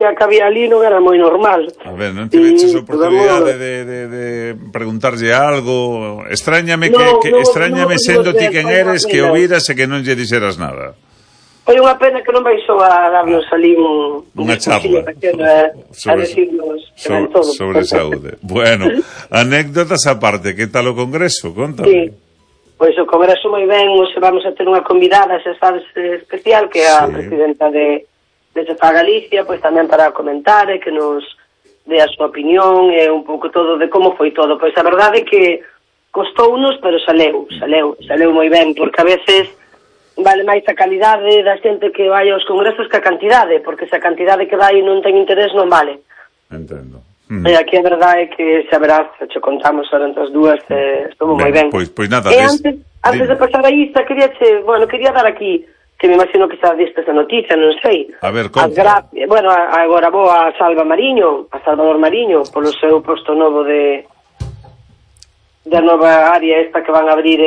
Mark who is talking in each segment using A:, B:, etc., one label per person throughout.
A: convivencia que había ali non era moi normal.
B: A ver, non tiveches oportunidade de preguntarlle algo? Extrañame sendo ti quen eres que o viras e que non lle dixeras nada.
A: Foi unha pena que non baixou a darnos ali
B: unha charla
A: a decirnos
B: sobre saúde. Bueno, anécdotas aparte, que tal o congreso? Conta.
A: Sí, pois o congreso moi ben, hoxe vamos a ter unha convidada, xa sabes, especial, que é a presidenta de CEFA Galicia, pois tamén para comentar e que nos dé a súa opinión e un pouco todo de como foi todo. Pois a verdade é que costounos, pero saleu moi ben, porque a veces vale máis a calidade da xente que vai aos congresos que a cantidade, porque se a cantidade que vai non ten interés non vale.
B: Entendo.
A: E aquí a verdade é que xa verás, che contamos ahora entre as dúas, estuvo moi ben.
B: Pois nada,
A: e antes de pasar a isto, quería dar aquí, que me imagino que xa diste esa noticia, non sei.
B: A ver, conta.
A: Agora vou a Salvador Mariño, polo seu posto novo da nova área esta que van a abrir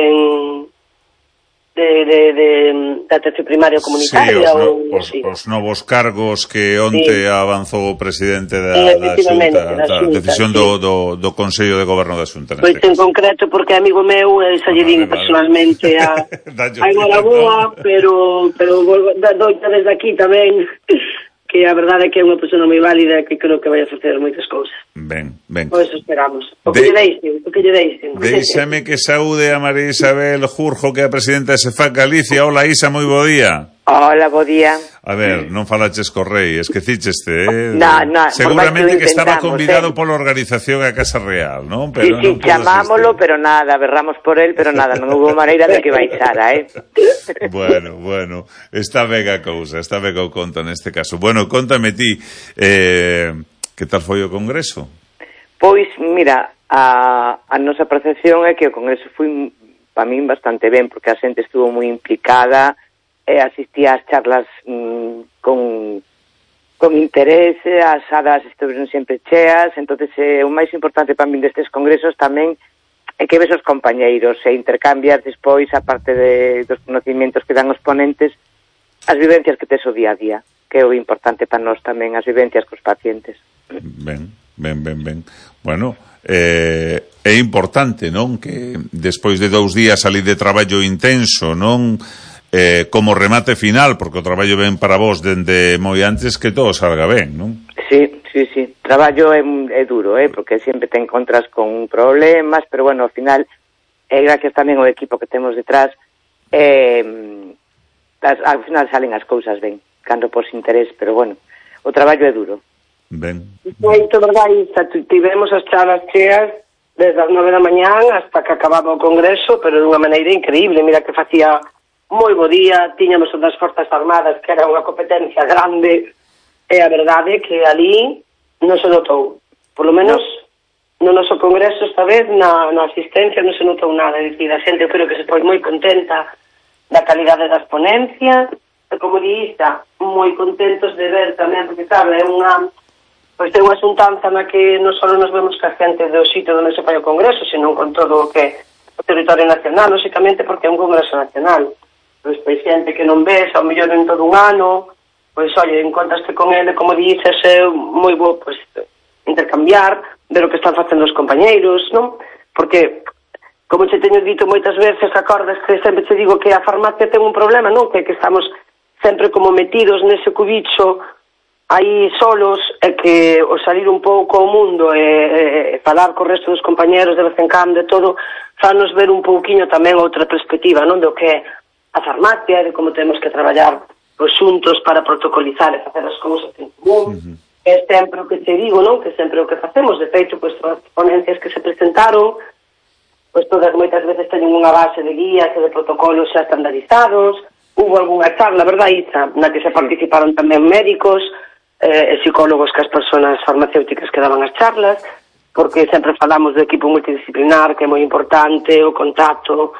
A: da atención primaria comunitaria.
B: Os novos cargos que onte avanzou o presidente da Xunta, da decisión do Consello de Goberno da Xunta.
A: Pois en concreto, porque é amigo meu, xa lle din personalmente a Enhoraboa, pero doita desde aquí tamén, que a verdade é que é unha persona moi válida que creo que vai a facer moitas cousas.
B: Ben.
A: Pois esperamos. O que lle deixen.
B: Déixame que saúde a María Isabel Jurjo, que é a presidenta de CEFA Galicia. Hola, Isa, moi bo día.
C: Hola, bo día.
B: A ver, non falaches co rei, esquecícheste,
C: No,
B: seguramente que estaba convidado pola organización a Casa Real, non?
C: Pero sí, chamámolo, pero nada, berramos por él, pero nada, non houve maneira de que baixara,
B: Bueno, está ben a cousa, está ben o conto neste caso. Bueno, contame ti, que tal foi o congreso?
C: Pois, mira, a nosa percepción é que o congreso foi, para min, bastante ben, porque a xente estuvo moi implicada, asistía ás charlas con interés, as salas estiveron sempre cheas, entonces o máis importante para min destes congresos tamén é que ves os compañeiros e intercambias despois, a parte dos conocimientos que dan os ponentes, as vivencias que tes o día a día, que é o importante para nós tamén, as vivencias cos pacientes.
B: Ben. Bueno, é importante, non? Que despois de 2 días ali de traballo intenso, non? Como remate final, porque o traballo ven para vos dende moi antes, que todo salga ben, non?
C: Sí. Traballo é duro, porque sempre te encontras con problemas, pero bueno, ao final, gracias tamén ao equipo que temos detrás, ao final salen as cousas ben, cando pos interés, pero bueno, o traballo é duro.
B: Ben.
A: Moito verdade, tivemos as charlas cheas desde as 9 da mañán hasta que acababa o congreso, pero de unha maneira increíble. Mira que facía moi bo día, tiñamos das Forzas Armadas, que era unha competencia grande, e a verdade é que ali non se notou, por lo menos no noso congreso esta vez, na asistencia non se notou nada, é dicir, a xente eu creo que se foi moi contenta da calidade das ponencias, e como diísta, moi contentos de ver tamén, porque claro, é unha xuntanza na que non só nos vemos ca xente do sitio onde se fai o congreso, senón con todo o que o territorio nacional, lógicamente porque é un congreso nacional. Pois xente que non ves, ao mellor en todo un ano, pois, oye, encontraste con ele, como dices, é moi bo, pois, intercambiar, ver o que están facendo os compañeiros, non? Porque, como te teño dito moitas veces, acordas que sempre te digo que a farmacia ten un problema, non? Que estamos sempre como metidos nese cubicho aí solos, e que o salir un pouco ao mundo e falar co resto dos compañeros de vez en cando e todo, fanos ver un pouquiño tamén outra perspectiva, non? Do que a farmacia, de como temos que traballar os xuntos para protocolizar e facer as cousas en común. É sempre o que te digo, non? Que sempre o que facemos. De feito, pois, as ponencias que se presentaron, pois todas moitas veces teñen unha base de guías e de protocolos xa estandarizados. Hubo algunha charla, verdad, Isa, na que se participaron tamén médicos e psicólogos que as persoas farmacéuticas que daban as charlas, porque sempre falamos do equipo multidisciplinar, que é moi importante, o contacto.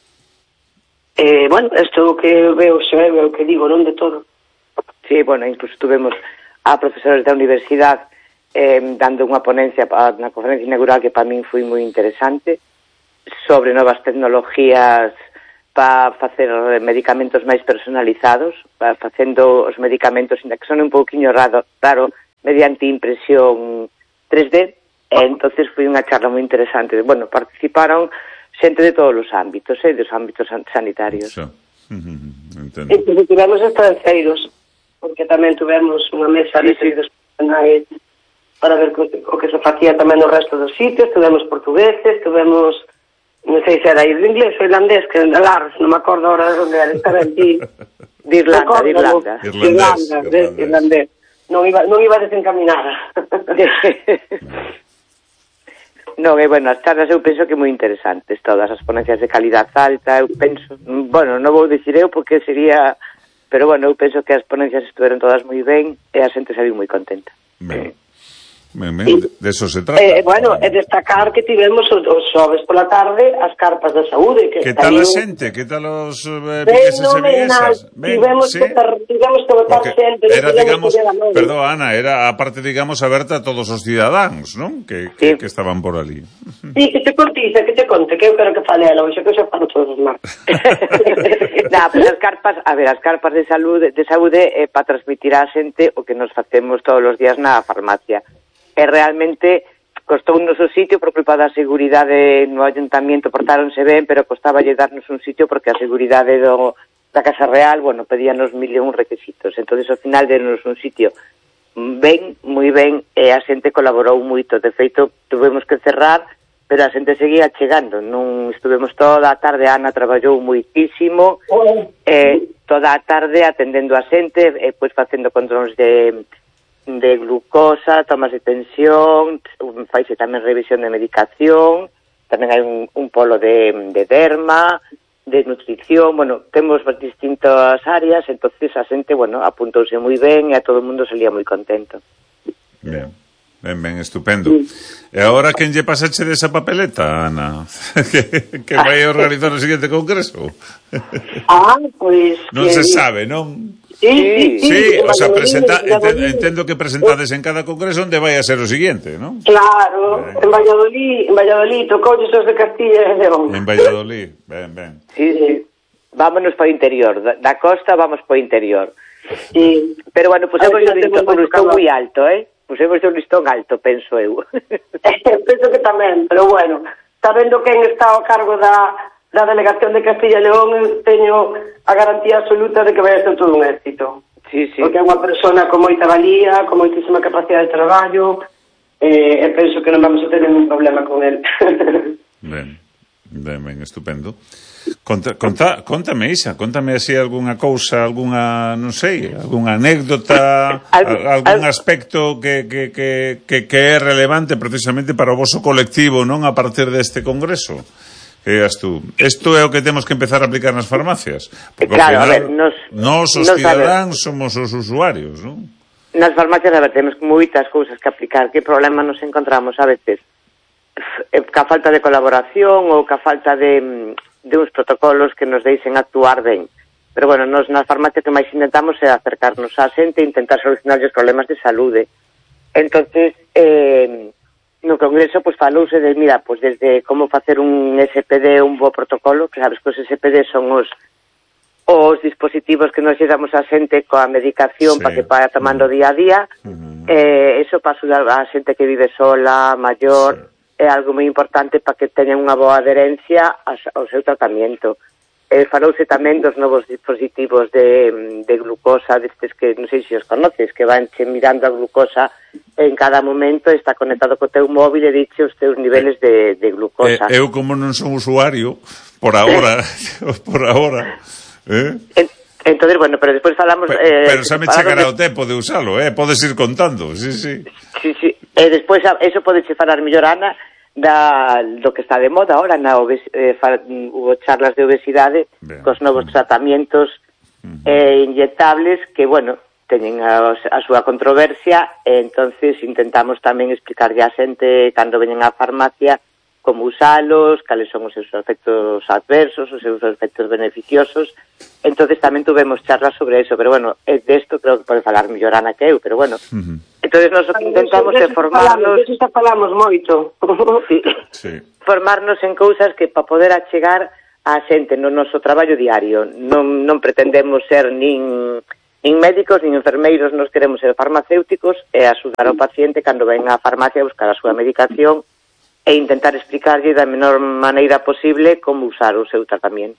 A: Bueno, isto que veo, xe veo o que digo, non de todo.
C: Sí, bueno, incluso tuvemos a profesores da universidade dando unha ponencia na conferencia inaugural que para min foi moi interesante sobre novas tecnologías para facer medicamentos máis personalizados, para facendo os medicamentos, ainda que son un pouquiño raro, mediante impresión 3D, e entonces foi unha charla moi interesante. Bueno, participaron xente de todos os ámbitos, dos ámbitos sanitarios.
B: Entendo.
A: E tivemos estrangeiros, porque tamén tivemos unha mesa de profesionais para ver o que se facía tamén no resto dos sitios. Tivemos portugueses, tivemos, non sei se era inglés ou irlandés, que era Lars, non me acordo ahora de onde era, estaba aquí.
C: De Irlanda.
A: Irlandés. Non iba desencaminada.
C: Non, e bueno, as charlas eu penso que moi interesantes, todas as ponencias de calidad alta, eu penso, bueno, non vou dicir eu porque sería, pero bueno, eu penso que as ponencias estuveron todas moi ben e a xente saiu moi contenta.
B: Ben, de eso se trata.
A: Bueno, e destacar que tivemos os xoves pola tarde as carpas da saúde.
B: Que tal a xente? Que tal os vigueses e viguesas?
A: Tivemos que votar xente.
B: Era, digamos, perdón, Ana, era a parte, digamos, aberta a todos os cidadáns, non? Que estaban por ali.
A: Sí, que te conte, que eu quero que fale ela, hoxe que xa falo todos os martes.
C: Pues as carpas de saúde é para transmitir á xente o que nos facemos todos os días na farmacia. E realmente costou un noso sitio por culpa da seguridade no ayuntamiento, portáronse ben, pero costaballe darnos un sitio porque a seguridade da Casa Real, bueno, pedíanos 1001 requisitos. Entonces, ao final, denos un sitio ben, moi ben, e a xente colaborou moito. De feito, tuvemos que cerrar, pero a xente seguía chegando. Non estuvemos toda a tarde, Ana traballou moitísimo, toda a tarde atendendo a xente, e pois facendo controles de glucosa, tomas de tensión, faise tamén revisión de medicación, tamén hai un polo de derma, de nutrición, bueno, temos distintas áreas, entonces a xente, bueno, apuntouse moi ben e a todo o mundo salía moi contento.
B: Ben, estupendo. E agora quen lle pasache desa papeleta, Ana? que vai organizar o seguinte congreso?
A: Pois...
B: Non se sabe, non? Sí, o sea, entendo que presentades en cada congreso onde vai a ser o seguinte, non?
A: Claro, en Valladolid, tocoulle os de Castilla e León.
B: En Valladolid, ben.
C: Sí. Vámonos para o interior, da costa vamos para o interior.
A: Sí.
C: Pero bueno, pusemos un listón moi alto, Pusemos un listón alto, penso eu.
A: Penso que tamén, pero bueno, sabendo quen está ao cargo da delegación de Castilla e León, teño a garantía absoluta de que vai a ser todo un éxito.
C: Sí.
A: Porque é unha persona con moita valía, con moitísima capacidade de traballo, e penso que non vamos a ter ningún problema con él.
B: Ben, estupendo. Contame, Isa, contame así algunha cousa, non sei, algunha anécdota, algún aspecto que é relevante precisamente para o voso colectivo, non, a partir deste congreso. Eas tú. Isto é o que temos que empezar a aplicar nas farmacias. Porque
C: claro,
B: ao final,
C: a ver,
B: nos os cidadáns somos os usuarios, non?
C: Nas farmacias, a ver, temos moitas cousas que aplicar. Que problema nos encontramos a veces? Ca falta de colaboración ou ca falta de uns protocolos que nos deixen actuar ben. Pero bueno, nos nas farmacias que máis intentamos é acercarnos á xente e intentar solucionar os problemas de saúde. Entonces, no congreso, pues falouse de, mira, pues desde como facer un SPD, un bo protocolo, que sabes que os SPD son os dispositivos que nos damos a xente coa medicación para que vaya tomando día a día. Eso para axudar a xente que vive sola, maior, é algo moi importante para que teñan unha boa adherencia ao seu tratamento. Falouse tamén dos novos dispositivos de glucosa, destes que non sei se os conoces, que van mirando a glucosa en cada momento, está conectado co teu móvil e dixe os teus niveles de glucosa.
B: Eu como non son usuario, por agora,
C: Entonces, bueno, pero despois falamos...
B: Pero xa me chegará o tempo de usalo, podes ir contando, sí.
C: Sí. E despois, eso podes falar mellor, Ana, do que está de moda ahora, hubo charlas de obesidade, cos novos tratamientos inyectables que, bueno, teñen a súa controversia, e entonces intentamos tamén explicarlle a xente cando veñen á farmacia como usalos, cales son os seus efectos adversos, os seus efectos beneficiosos. Entonces tamén tuvemos charlas sobre eso, pero bueno, desto creo que pode falar mellor Ana que eu, pero bueno. Entonces nós o que intentamos é formarnos...
A: De eso falamos moito.
C: Sí. Formarnos en cousas que para poder achegar a xente no noso traballo diario. Non pretendemos ser nin nin médicos, nin enfermeiros, nos queremos ser farmacéuticos e axudar ao paciente cando ven á farmacia a buscar a súa medicación e intentar explicarlle da menor maneira posible como usar o seu tratamento.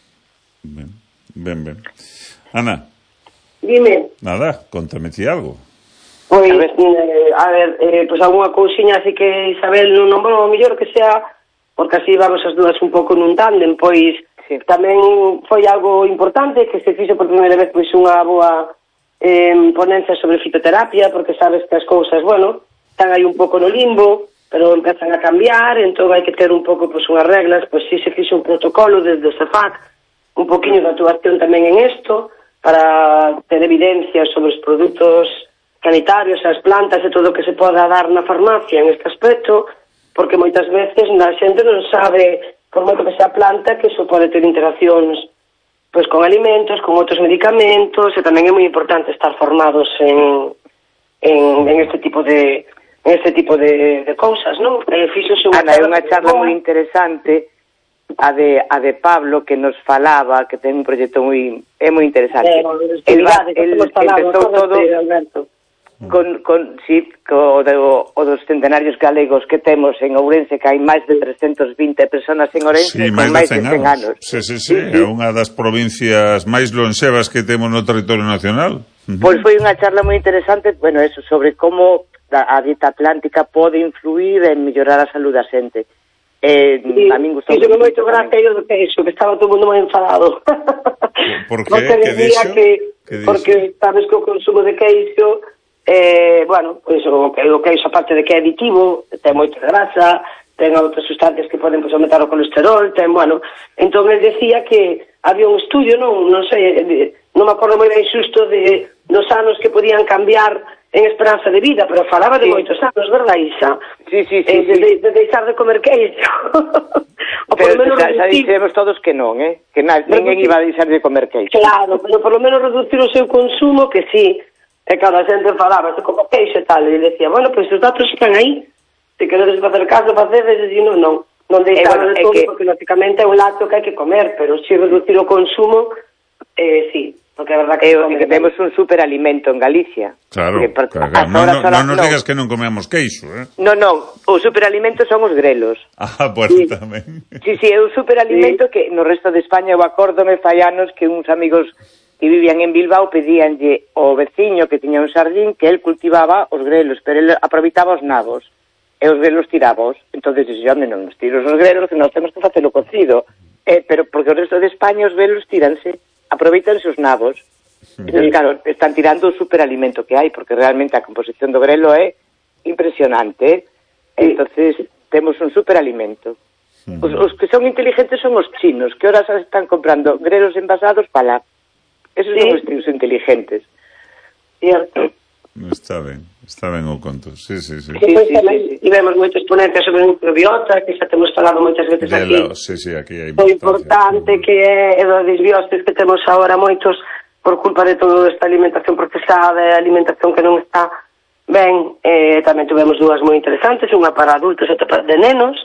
B: Ben. Ana.
A: Dime.
B: Nada, contame ti algo.
A: Pois, a ver, pois alguna cousiña así que Isabel non nombrou, o mellor que sea, porque así vamos as dúas un pouco nun tándem, pois sí. Tamén foi algo importante que se fixo por primeira vez pois unha boa ponencia sobre fitoterapia, porque sabes que as cousas, bueno, están aí un pouco no limbo, pero empezan a cambiar, entón hai que ter un pouco pois unhas reglas, pois si se fixo un protocolo desde o CEFAC, un poquinho de actuación tamén en isto, para ter evidencias sobre os produtos sanitarios, as plantas e todo o que se poda dar na farmacia en este aspecto, porque moitas veces a xente non sabe, por moito que sea planta, que iso pode ter interaccións pois con alimentos, con outros medicamentos, e tamén é moi importante estar formados en este tipo de cousas, non? Fíxose unha
C: Ana, é unha charla moi interesante a de Pablo, que nos falaba, que ten un proxecto moi interesante. El empezou todo o dos centenarios galegos que temos en Ourense, que hai máis de 320 personas en Ourense,
B: sí,
C: con máis de 100 anos.
B: Sí. É unha das provincias máis lonxevas que temos no territorio nacional.
C: Pois foi unha charla moi interesante, bueno, eso, sobre como a dieta atlántica pode influir en mellorar a saúde da xente. A min gustou
A: moito gracia do queixo, que estaba todo mundo moi enfadado.
B: Por que? Que dixo?
A: Porque sabes que o consumo de queixo bueno, pois o queixo, aparte de que é aditivo, ten moita grasa, ten outras sustancias que poden aumentar o colesterol, bueno, entón ele decía que había un estudio, non sei, non me acordo moi ben xusto de dos anos que podían cambiar en esperanza de vida, pero falaba de moitos anos, verdad, Isa?
C: Sí.
A: De deixar de comer queixo.
C: Pero xa dixemos todos que non, que ninguén iba a deixar de comer queixo.
A: Claro, pero por lo menos reducir o seu consumo, que sí. E cada xente falaba, se como queixo e tal, e decía, bueno, pois os datos están aí, se queredes facer caso, facedes, e non deixar de todo, porque lógicamente é un lácteo que hai que comer, pero si reducir o consumo, sí, porque é verdad que
C: temos un superalimento en Galicia.
B: Claro, non nos digas que non comemos queixo,
C: Non, o superalimento son os grelos.
B: Pues tamén.
C: Sí, é un superalimento que no resto de España, eu acórdome fai anos que uns amigos que vivían en Bilbao pedíanlle ao veciño que tiña un xardín que el cultivaba os grelos, pero el aproveitaba os nabos e os grelos tirábos. Entonces dixo, non nos tiros os grelos, que nós temos que facelo cocido. Pero porque o resto de España os grelos tíranse, aproveitanse os nabos. Entón, claro, están tirando o superalimento que hai, porque realmente a composición do grelo é impresionante. Entonces temos un superalimento. Os que son inteligentes son os chinos, que ahora están comprando grelos envasados para lá. Esos son os tíos inteligentes.
A: Cierto.
B: Está ben o conto. Sí.
A: Tivemos moitos ponentes sobre o microbiota, que xa temos falado moitas veces aquí.
B: Sí, aquí hai
A: o importante que é os desbiostes que temos agora moitos por culpa de toda esta alimentación procesada e alimentación que non está ben. Tamén tivemos dúas moi interesantes, unha para adultos e outra para de nenos.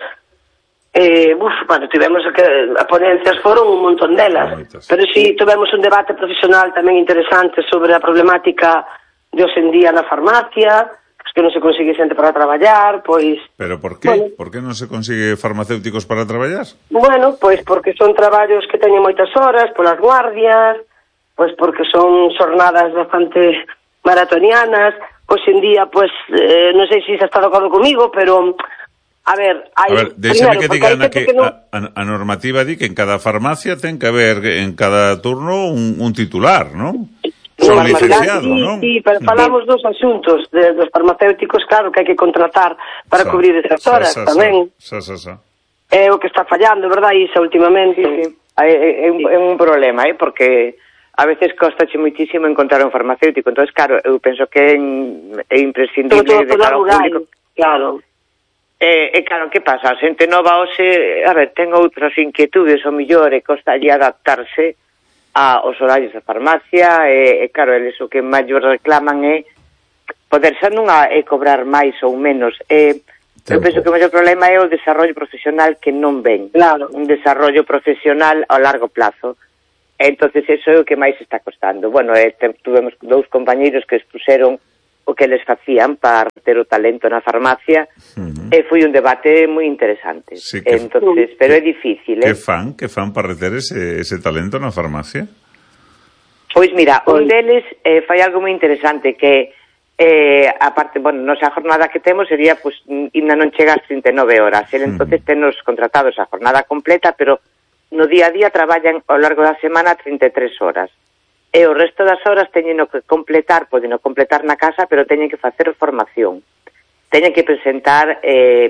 A: Bueno, tivemos que a ponencias foron un montón delas, pero si tivemos un debate profesional tamén interesante sobre a problemática de hoxe en día na farmacia, que non se consigue xente para traballar, pois...
B: Pero por qué? Bueno, por que non se consigue farmacéuticos para traballar?
A: Bueno, pois porque son traballos que teñen moitas horas, polas guardias, pois porque son xornadas bastante maratonianas. Hoxe en día, pois, non sei se xa está de acordo comigo, pero... A ver,
B: déxame que diga, Ana, que a normativa di que en cada farmacia ten que haber en cada turno un titular, non? Son licenciado, non?
A: Sí, pero falamos dos asuntos dos farmacéuticos, claro, que hai que contratar para cubrir esas horas tamén. É o que está fallando, verdad, Isa, últimamente?
C: Sí. É un problema, porque a veces costache moitísimo encontrar un farmacéutico, entón, claro, eu penso que é imprescindible de cara ao público.
A: Claro.
C: Claro, que pasa? A xente nova hoxe, ten outras inquietudes, o millor, e costalle adaptarse aos horarios da farmacia, claro, eles o que maior reclaman é poder xa non cobrar máis ou menos. Eu penso que o maior problema é o desarrollo profesional que non ven.
A: Claro.
C: Un desarrollo profesional ao largo plazo. Entonces eso é o que máis está costando. Bueno, tuvemos 2 compañeiros que expuseron o que les facían para ter o talento na farmacia, e foi un debate moi interesante.
B: Sí,
C: entonces, pero é difícil,
B: Que fan para reter ese talento na farmacia?
C: Pois mira, un deles fai algo moi interesante que aparte, bueno, nosa jornada que temos sería, pues, ainda non chega ás 39 horas. Entonces tenos contratados a jornada completa, pero no día a día traballan ao largo da semana 33 horas. E o resto das horas teñen que completar, poden completar na casa, pero teñen que facer formación. Teñen que presentar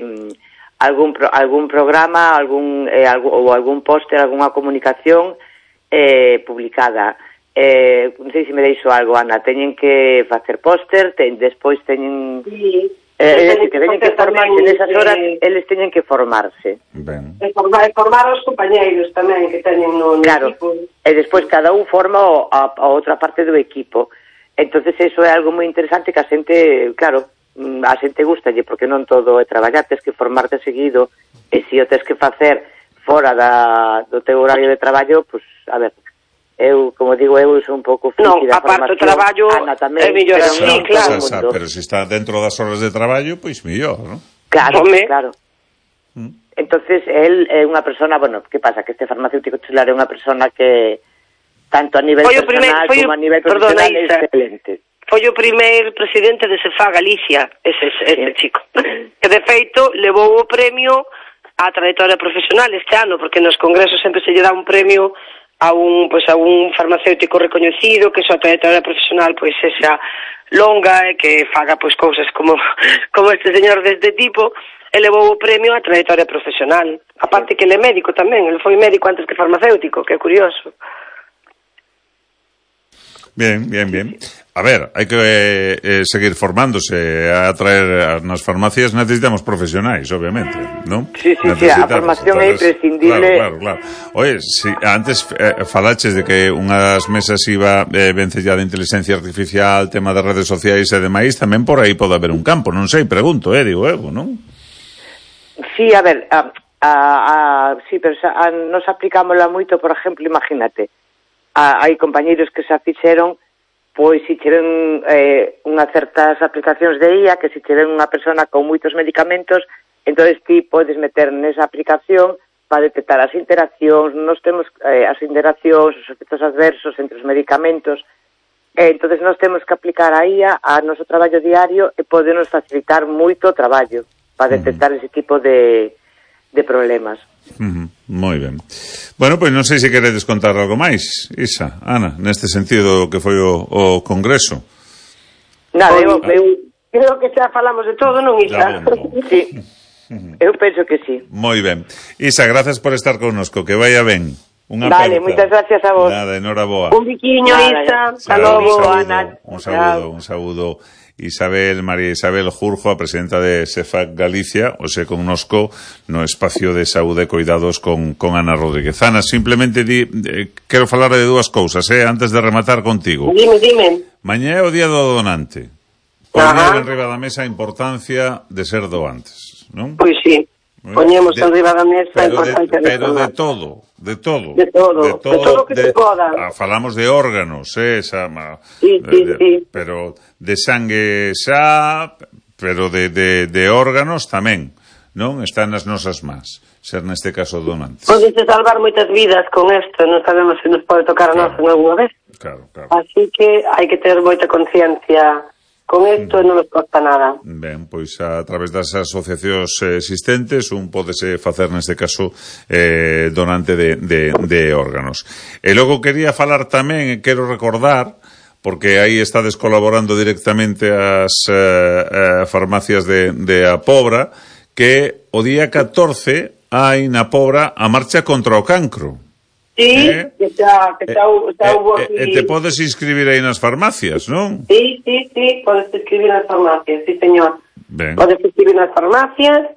C: algún programa, ou algún póster, algunha comunicación publicada. Non sei se me deixo algo, Ana. Teñen que facer póster, despois teñen... que teñen que formarse nesas horas, eles teñen que formarse.
B: Ben.
A: Formar os compañeiros tamén que teñen no equipo.
C: E despois cada un forma a outra parte do equipo. Entonces eso é algo moi interesante que a xente, claro, a xente gustalle, porque non todo é traballar, tens que formarte seguido, e se o tens que facer fora do teu horario de traballo, pues, a ver, eu, como digo, sou un pouco friki da formación.
A: Aparte o traballo é mellor así, claro.
B: Pero se está dentro das horas de traballo, pois mellor, non?
C: Claro. Entonces, él é unha persona, bueno, que pasa? Que este farmacéutico titular é unha persona que, tanto a nivel personal como a nivel profesional, é excelente.
A: Foi o primeiro presidente de CEFA Galicia, ese chico. Que, de feito, levou o premio á trayectoria profesional este ano, porque nos congresos sempre se lle dá un premio a un farmacéutico recoñecido, que a súa trayectoria profesional pois sexa longa e que faga pois cousas como este señor deste tipo. Elevou o premio á trayectoria profesional. Aparte que ele é médico tamén, ele foi médico antes que farmacéutico, que é curioso.
B: Bien. A ver, hai que seguir formándose, a traer nas farmacias necesitamos profesionais, obviamente, non?
C: Sí, a formación é imprescindible.
B: Claro. Oye, si antes falaches de que unhas mesas iba vencellada de inteligencia artificial, tema de redes sociais e demais, tamén por aí pode haber un campo, non sei, pregunto, digo, non?
C: Sí, a ver, sí, pero nos aplicámosla moito, por exemplo, imagínate, hai compañeiros que se fixeron, pois se cheren unhas certas aplicacións de IA, que se cheren unha persona con moitos medicamentos, entonces ti podes meter nesa aplicación para detectar as interaccións, nós temos as interaccións, os efectos adversos entre os medicamentos, entonces nós temos que aplicar a IA a noso traballo diario e podenos facilitar moito o traballo para detectar ese tipo de problemas.
B: Moi ben. Bueno, pois non sei se queredes contar algo máis, Isa, Ana, neste sentido que foi o congreso.
C: Nada, eu
A: creo que xa falamos de todo, non, Isa?
C: Sí, eu penso que sí.
B: Moi ben. Isa, gracias por estar connosco, que vaya ben.
C: Vale, moitas gracias a vos.
B: Nada, enhoraboa.
A: Un biquiño, Isa.
C: Hasta logo,
B: Ana. Un saúdo. María Isabel Jurjo, a presidenta de CEFA Galicia, connosco no espacio de saúde e cuidados con Ana Rodríguez. Ana, simplemente quero falar de dúas cousas, antes de rematar contigo.
A: Dime.
B: Mañá é o día do donante. Poñer en riba da mesa a importancia de ser doantes, non?
A: Pois sí. Poñemos arriba da mesa a importancia
B: de todo. De todo que se poda. Falamos de órganos,
A: sí.
B: Pero de sangue xa, pero de órganos tamén, non? Están nas nosas mans, ser neste caso donantes.
A: Podese salvar moitas vidas con isto, non sabemos se nos pode tocar a nós en alguna vez.
B: Claro.
A: Así que hai que ter moita conciencia con isto e non nos costa nada.
B: Ben, pois a través das asociacións existentes un pódese facer neste caso donante de órganos. E logo quería falar tamén, quero recordar, porque aí estades colaborando directamente as farmacias de A Pobra, que o día 14 hai na Pobra a marcha contra o cancro.
A: Sí, que xa hubo aquí.
B: E te podes inscribir aí nas farmacias, non?
A: Sí, podes inscribir nas farmacias, sí, señor.
B: Ben.
A: Podes inscribir nas farmacias.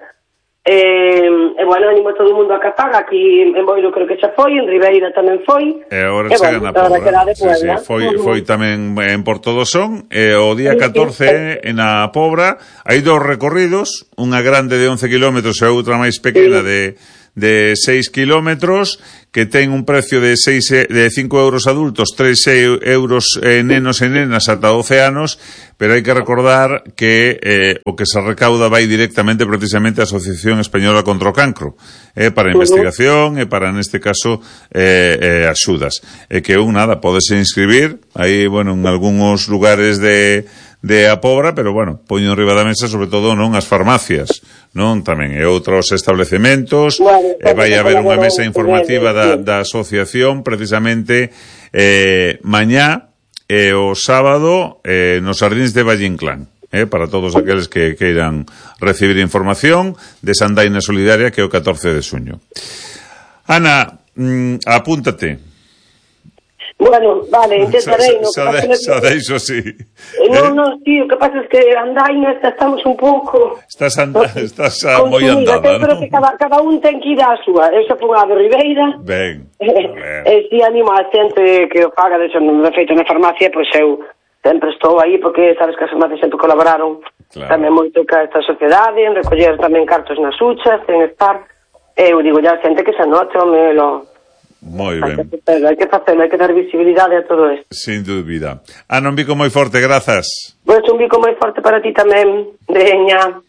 A: Bueno, animo a todo o mundo a que faga. Aquí en Boiro creo que xa foi, en Ribeira tamén foi.
B: E agora chega na Pobra. Foi tamén en Porto do Son. E o día 14 en a Pobra hai 2 recorridos, unha grande de 11 kilómetros e outra máis pequena de de 6 kilómetros, que ten un precio de 5 euros adultos, 3 euros nenos e nenas ata 12 anos, pero hai que recordar que o que se recauda vai directamente precisamente á Asociación Española contra o Cancro, para investigación e para, neste caso, axudas. E que nada, podese inscribir aí, bueno, en algúns lugares de a Pobra, pero, bueno, poño enriba da mesa, sobre todo, non as farmacias, non tamén, e outros establecementos, vai haber unha mesa informativa da asociación, precisamente, mañá e o sábado nos Xardíns de Valle Inclán, para todos aqueles que queiran recibir información de Sandaina Solidaria, que é o 14 de xuño. Ana, apúntate.
A: Bueno, vale, intentarei.
B: Xa deixo, sí.
A: Non, tío, o que pasa é que andaina estamos un pouco...
B: Estás moi andada,
A: non? Pero que cada un ten que ir á súa. Eu xa fui a de Ribeira.
B: Ben.
A: E si animo a xente que o paga, de feito na farmacia, pois eu sempre estou aí, porque sabes que as farmacias sempre colaboraron tamén moito ca esta sociedade, en recoller tamén cartos nas huchas, en estar... Eu digo ya a xente que se anote, homelo...
B: Moi ben.
A: Hai que facelo, hai que dar visibilidade a todo isto.
B: Sin dúbida. Ana, un bico moi forte, grazas.
A: Pois un bico moi forte para ti tamén. Veña.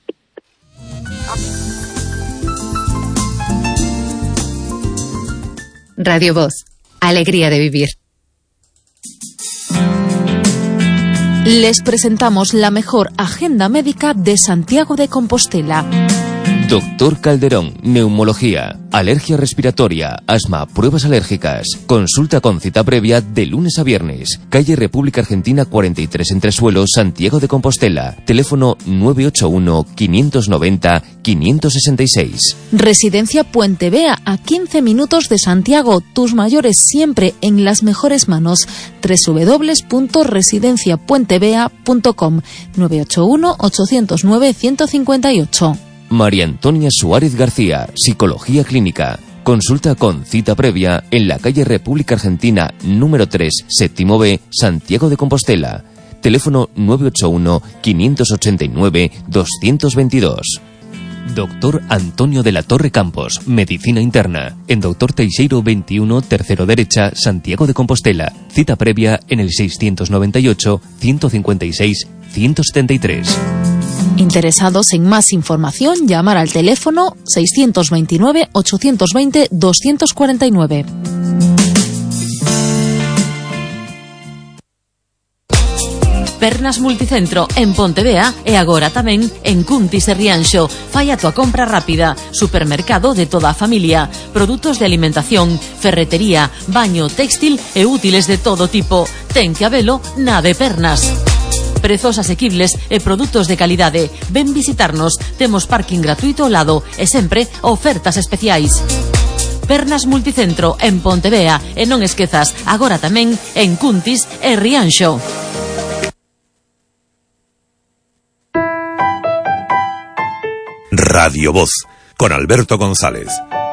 D: Radio Voz, alegría de vivir. Les presentamos la mejor agenda médica de Santiago de Compostela.
E: Doctor Calderón, neumología, alergia respiratoria, asma, pruebas alérgicas. Consulta con cita previa de lunes a viernes. Calle República Argentina 43 Entresuelo, Santiago de Compostela. Teléfono 981-590-566.
D: Residencia Puente Vea, a 15 minutos de Santiago. Tus mayores siempre en las mejores manos. www.residenciapuentevea.com 981-809-158.
E: María Antonia Suárez García, Psicología Clínica. Consulta con cita previa en la calle República Argentina número 3, séptimo B, Santiago de Compostela. Teléfono 981-589-222. Doctor Antonio de la Torre Campos, Medicina Interna. En Doctor Teixeiro 21, tercero derecha, Santiago de Compostela. Cita previa en el 698-156-173.
D: Interesados en más información, llamar al teléfono 629-820-249. Pernas Multicentro en Pontevea e agora tamén en Cuntis e Rianxo. Fai a tua compra rápida. Supermercado de toda a familia. Produtos de alimentación, ferretería, baño, textil e útiles de todo tipo. Ten que habelo na de Pernas. Prezos asequibles e produtos de calidade. Ven visitarnos. Temos parking gratuito ao lado e sempre ofertas especiais. Pernas Multicentro en Pontevea e non esquezas, agora tamén en Cuntis e Rianxo.
F: Radio Voz, con Alberto González.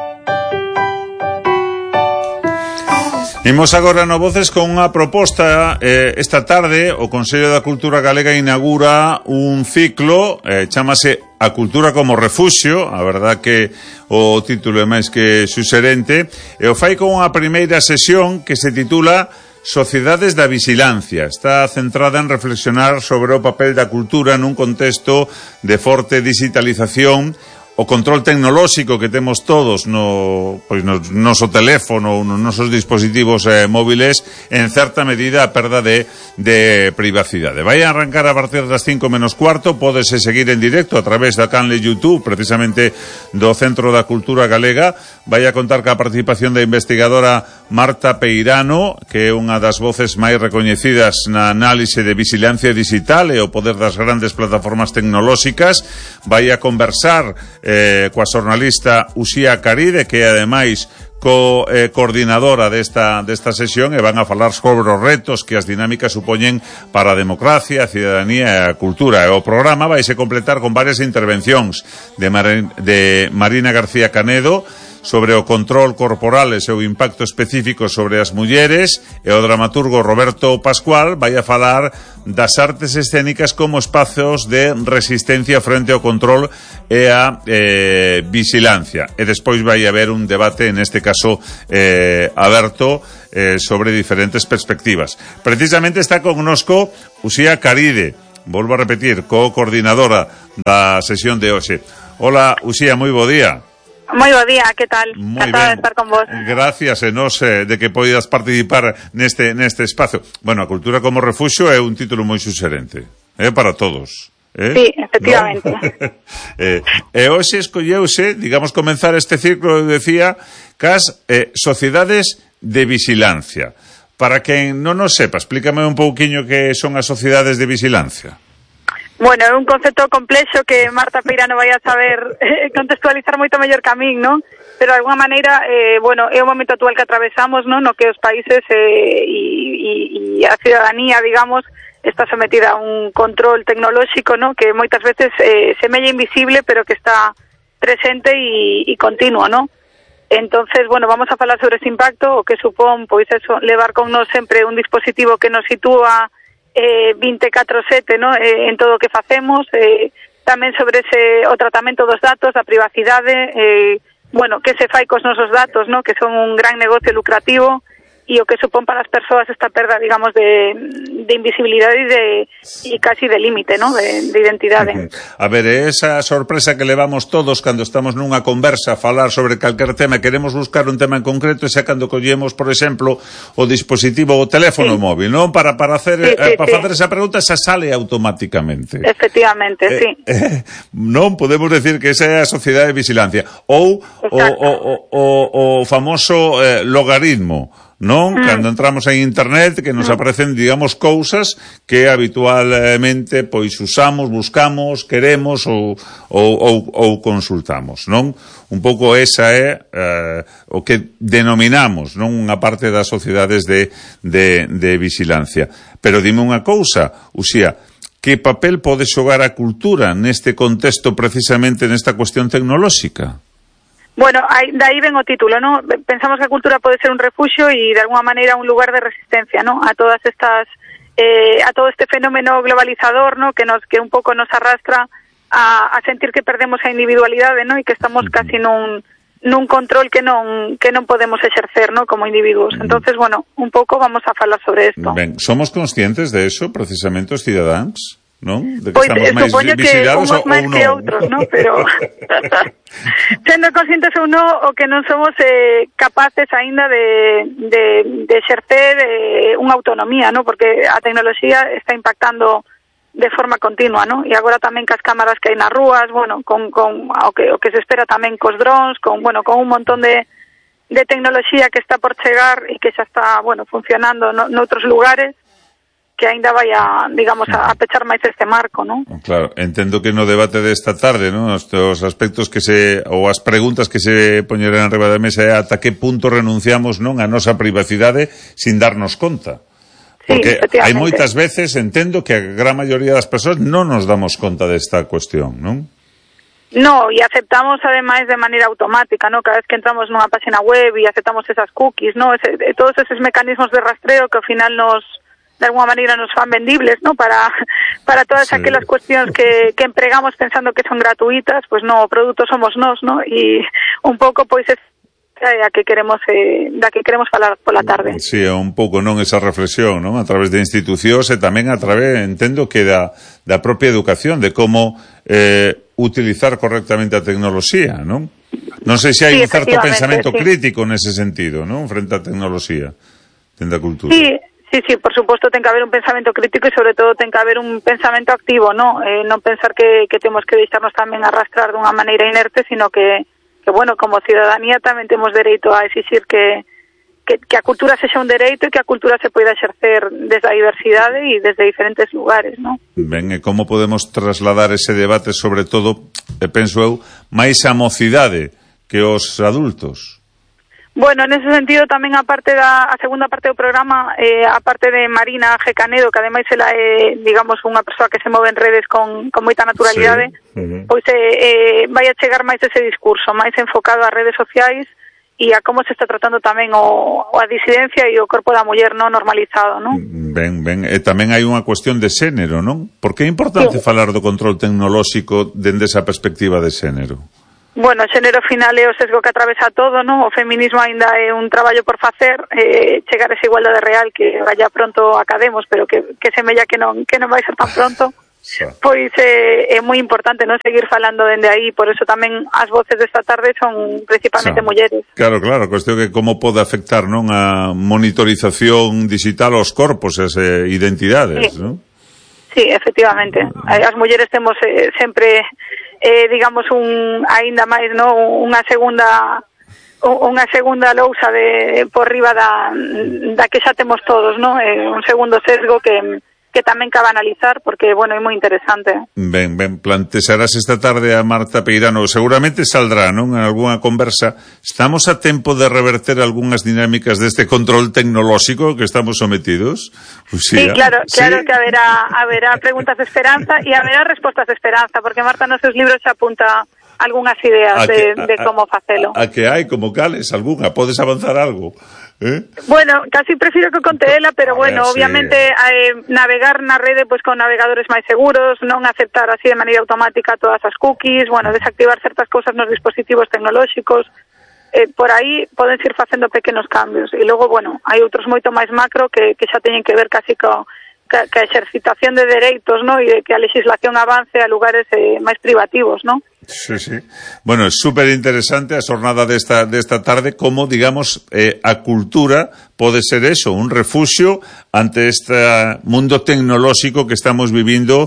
B: Imos agora no Voces con unha proposta. Esta tarde o Consello da Cultura Galega inaugura un ciclo, chámase A Cultura como Refuxio. A verdad que o título é máis que suxerente, e o fai con unha primeira sesión que se titula Sociedades da Vixilancia. Está centrada en reflexionar sobre o papel da cultura nun contexto de forte digitalización, o control tecnolóxico que temos todos no noso teléfono ou nos nosos dispositivos móviles, en certa medida a perda de privacidade. Vai a arrancar a partir das 5 menos cuarto. Pódese seguir en directo a través da canle YouTube, precisamente do Centro da Cultura Galega. Vai a contar ca participación da investigadora Marta Peirano, que é unha das voces máis recoñecidas na análise de vixilancia digital e o poder das grandes plataformas tecnolóxicas. Vai a conversar coa xornalista Uxía Caride, que é ademais coordinadora desta sesión, e van a falar sobre os retos que as dinámicas supoñen para a democracia, a cidadanía e a cultura. E o programa vaise completar con varias intervencións de Marina García Canedo sobre o control corporal e seu impacto específico sobre as mulleres, e o dramaturgo Roberto Pascual vai a falar das artes escénicas como espazos de resistencia frente ao control e a vigilancia. E despois vai haber un debate, neste caso aberto, sobre diferentes perspectivas. Precisamente está connosco Uxía Caride, volvo a repetir, co-coordinadora da sesión de hoxe. Hola, Uxía, moi bo día.
G: Moi bo día, que tal? Encantada de estar con vos.
B: Gracias, nos de que poidas participar neste espacio. Bueno, a cultura como refuxio é un título moi suxerente, para todos.
G: Sí, efectivamente.
B: ¿No? E hoxe escolleuse, digamos, comenzar este ciclo, eu decía, cas sociedades de vigilancia. Para quen non nos sepa, explícame un pouquiño que son as sociedades de vigilancia.
G: Bueno, é un concepto complexo que Marta Peira non vai a saber contextualizar moito mellor que a min, non? Pero de alguna maneira, bueno, é o momento actual que atravesamos, non? No que os países e a ciudadanía, digamos, está sometida a un control tecnolóxico, non? Que moitas veces semella invisible, pero que está presente e continuo, non? Entonces, bueno, vamos a falar sobre ese impacto, o que supón, pois eso, levar con nós sempre un dispositivo que nos sitúa 24/7, ¿no? En todo o que facemos, tamén sobre o tratamento dos datos, a privacidade, bueno, que se fai cos nosos datos, ¿no? Que son un gran negocio lucrativo, e o que supón para as persoas esta perda, digamos, de invisibilidade e casi de límite, ¿no? De identidade.
B: A ver, esa sorpresa que levamos todos cando estamos nunha conversa a falar sobre calquer tema, queremos buscar un tema en concreto, e xa cando collemos, por exemplo, o dispositivo, o teléfono móvil, non? Para facer esa pregunta xa sale automáticamente.
G: Efectivamente, sí.
B: Non podemos decir que esa é a sociedade de vigilancia. Ou o famoso logaritmo, non? Cando entramos en internet, que nos aparecen, digamos, cousas que habitualmente pois usamos, buscamos, queremos ou consultamos, non? Un pouco esa é o que denominamos, non, unha parte das sociedades de vigilancia. Pero dime unha cousa, Uxía, que papel pode xogar a cultura neste contexto, precisamente nesta cuestión tecnolóxica?
G: Bueno, de aí ven o título, ¿no? Pensamos que a cultura pode ser un refuxio e de alguna maneira un lugar de resistencia, ¿no? A todas estas a todo este fenómeno globalizador, ¿no? Que un pouco nos arrastra a sentir que perdemos a individualidade, ¿no? E que estamos casi nun control que non podemos exercer, ¿no? Como individuos. Entonces, bueno, un pouco vamos a falar sobre isto.
B: Ben, somos conscientes de eso, precisamente os cidadáns? Non? De que
G: pois,
B: estamos máis vigilados
G: ou máis que outros, non? Pero sendo conscientes ou non, o que non somos capaces aínda de exercer unha autonomía, non? Porque a tecnoloxía está impactando de forma continua, non? E agora tamén cas cámaras que hai nas rúas, bueno, con o que se espera tamén cos drones, con un montón de tecnoloxía que está por chegar e que xa está, bueno, funcionando noutros lugares, que ainda vai a, digamos, a pechar máis este marco, non?
B: Claro, entendo que no debate desta tarde, non, os aspectos ou as preguntas que se poñerán arriba da mesa é ata que punto renunciamos, non, a nosa privacidade sin darnos conta. Porque hai moitas veces, entendo que a gran maioría das persoas non nos damos conta desta cuestión, non?
G: No, e aceptamos ademais de maneira automática, ¿no? Cada vez que entramos nunha página web e aceptamos esas cookies, ¿no? Todos esos mecanismos de rastreo que ao final de alguna maneira nos fan vendibles, ¿no? Para todas aquelas cuestións que empregamos pensando que son gratuitas, pues no, o produto somos nós, ¿no? E un pouco, pois, da que queremos falar pola tarde.
B: Sí, un pouco, non, esa reflexión, non? A través de institucións e tamén a través, entendo que da propia educación, de como utilizar correctamente a tecnoloxía, non? Non sei se hai un certo pensamento crítico nese sentido, non? Frente á tecnoloxía, dentro da cultura.
G: Sí, por suposto ten que haber un pensamento crítico e sobre todo ten que haber un pensamento activo, ¿no? Non pensar que temos que deixarnos tamén arrastrar dunha maneira inerte, sino que bueno, como ciudadanía tamén temos dereito a exixir que a cultura sexa un dereito e que a cultura se poida exercer desde a diversidade e desde diferentes lugares, ¿no?
B: Ben, e como podemos trasladar ese debate, sobre todo, penso eu, máis a mocidade que os adultos?
G: Bueno, nese sentido tamén a segunda parte do programa, a parte de Marina G. Canedo, que ademais ela é, digamos, unha persoa que se move en redes con moita naturalidade, pois vai a chegar máis ese discurso, máis enfocado ás redes sociais e a como se está tratando tamén a disidencia e o corpo da muller non normalizado, non?
B: Ben, e tamén hai unha cuestión de xénero, non? Por que é importante falar do control tecnolóxico dende esa perspectiva de xénero?
G: Bueno, o xénero final é o sesgo que atravesa todo, non? O feminismo aínda é un traballo por facer, chegar a esa igualdade real que vaya pronto academos, pero que semella que non vai ser tan pronto. Pois é moi importante non seguir falando dende aí, por eso tamén as voces desta tarde son principalmente mulleres.
B: Claro, cuestión que como pode afectar, non, a monitorización digital aos corpos e as identidades, non?
G: Sí, efectivamente. As mulleres temos sempre digamos aínda máis, no, unha segunda lousa por riba da que xa temos todos, no? Un segundo sesgo que tamén cabe analizar porque, bueno, é moi interesante.
B: Ben, plantexarás esta tarde a Marta Peirano, seguramente saldrá, non, en algunha conversa. Estamos a tempo de reverter algunhas dinámicas deste control tecnolóxico que estamos sometidos?
G: Sí, claro que haberá preguntas de esperanza e haberá respostas de esperanza, porque Marta nos seus libros xa apunta algunhas ideas de como facelo.
B: A que hai, como cales, algunha? Podes avanzar algo?
G: Bueno, casi prefiro que conte ela, pero bueno, obviamente navegar na rede pois con navegadores máis seguros, non aceptar así de maneira automática todas as cookies, bueno, desactivar certas cousas nos dispositivos tecnolóxicos, por aí poden ir facendo pequenos cambios. E logo, bueno, hai outros moito máis macro que xa teñen que ver casi ca exercitación de dereitos, ¿no? E de que a legislación avance a lugares máis privativos, ¿no?
B: Sí. Bueno, é super interesante a xornada desta tarde, como, digamos, a cultura pode ser eso, un refuxio ante este mundo tecnolóxico que estamos vivindo,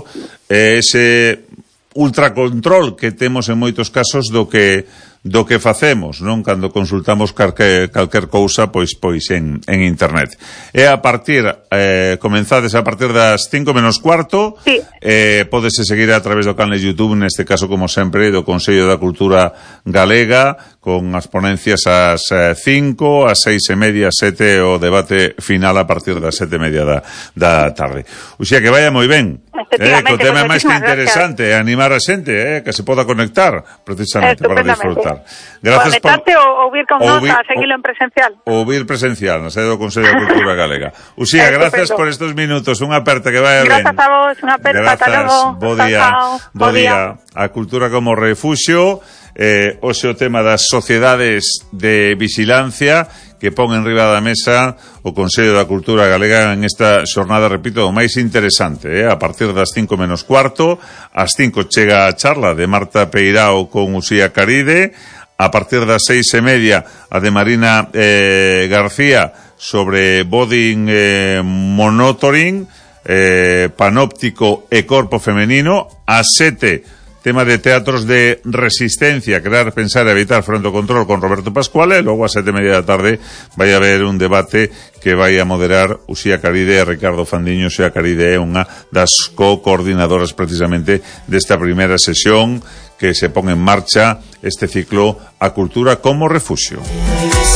B: ese ultracontrol que temos en moitos casos do que facemos, non? Cando consultamos calquer cousa pois en internet. E a partir comenzades a partir das 5 menos cuarto.
G: Sí.
B: Pódese seguir a través do canal de YouTube, neste caso, como sempre, do Consello da Cultura Galega, con as ponencias ás 5, ás 6:30, 7 o debate final a partir das 7:30 da tarde. O sea, que vaya moi ben.
G: Efectivamente,
B: o tema máis que interesante é animar a xente, que se poda conectar precisamente para disfrutar.
G: Gracias conectarte ou vir con nós a seguilo en presencial.
B: Ou vir presencial, na sede do Consello da Cultura Galega. Uxía, gracias por estes minutos, unha aperta, que vaya ben.
G: Gracias a vos, unha aperta, ata logo.
B: Bo día. A cultura como refuxio, hoxe o tema das sociedades de vigilancia que pon en riba da mesa o Consello da Cultura Galega en esta xornada, repito, o máis interesante, a partir das 5 menos cuarto. Ás 5 chega a charla de Marta Peirao con Uxía Caride. A partir das 6:30 a de Marina García sobre body monitoring, panóptico e corpo femenino. Ás 7 tema de teatros de resistencia, crear, pensar e evitar frente ao control, con Roberto Pascual. E logo a 7:30 da tarde vai haber un debate que vai a moderar Uxía Caride e Ricardo Fandiño. Uxía Caride é unha das co-coordinadoras precisamente desta primeira sesión que se pon en marcha este ciclo A Cultura como Refuxio.